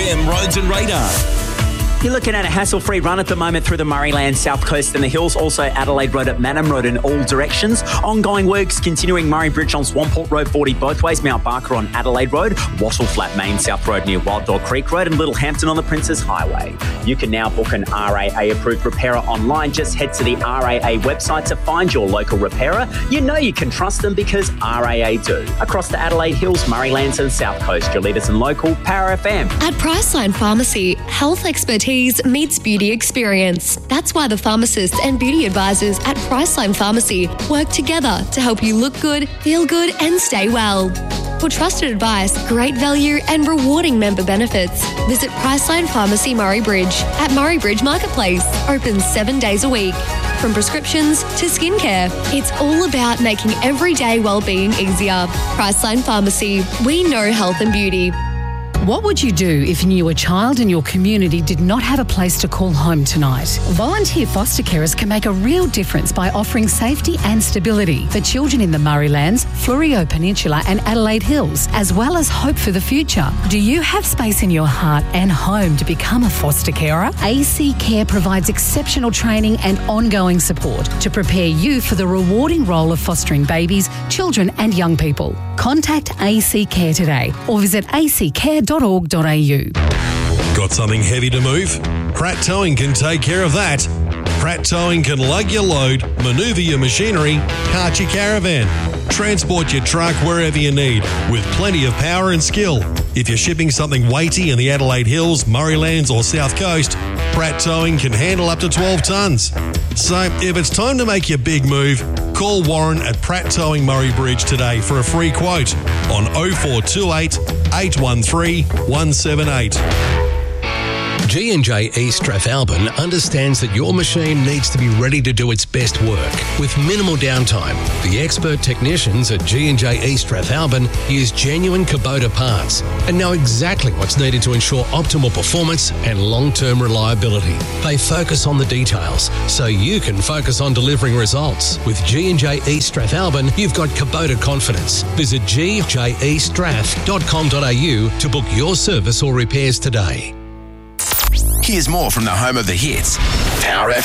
FM roads and radar. You're looking at a hassle-free run at the moment through the Murrayland, South Coast and the Hills. Also Adelaide Road at Manham Road in all directions. Ongoing works continuing Murray Bridge on Swamport Road 40 both ways. Mount Barker on Adelaide Road. Wattle Flat Main South Road near Wild Dog Creek Road and Littlehampton on the Princes Highway. You can now book an RAA-approved repairer online. Just head to the RAA website to find your local repairer. You know you can trust them because RAA do. Across the Adelaide Hills, Murraylands and South Coast, your leaders in local Power FM. At Priceline Pharmacy, health expertise meets beauty experience. That's why the pharmacists and beauty advisors at Priceline Pharmacy work together to help you look good, feel good and stay well. For trusted advice, great value and rewarding member benefits, visit Priceline Pharmacy Murray Bridge at Murray Bridge Marketplace. Open 7 days a week. From prescriptions to skincare, it's all about making everyday well-being easier. Priceline Pharmacy, we know health and beauty. What would you do if you knew a child in your community did not have a place to call home tonight? Volunteer foster carers can make a real difference by offering safety and stability for children in the Murraylands, Fleurieu Peninsula and Adelaide Hills, as well as hope for the future. Do you have space in your heart and home to become a foster carer? AC Care provides exceptional training and ongoing support to prepare you for the rewarding role of fostering babies, children and young people. Contact AC Care today or visit accare.org.au. Got something heavy to move? Pratt Towing can take care of that. Pratt Towing can lug your load, manoeuvre your machinery, cart your caravan, transport your truck wherever you need with plenty of power and skill. If you're shipping something weighty in the Adelaide Hills, Murraylands or South Coast, Pratt Towing can handle up to 12 tonnes. So if it's time to make your big move, call Warren at Pratt Towing Murray Bridge today for a free quote on 0428 813 178. G&J East Strathalbyn understands that your machine needs to be ready to do its best work with minimal downtime. The expert technicians at G&J East Strathalbyn use genuine Kubota parts and know exactly what's needed to ensure optimal performance and long-term reliability. They focus on the details so you can focus on delivering results. With G&J East Strathalbyn, you've got Kubota confidence. Visit gjestrath.com.au to book your service or repairs today. Here's more from the home of the hits, Power FM.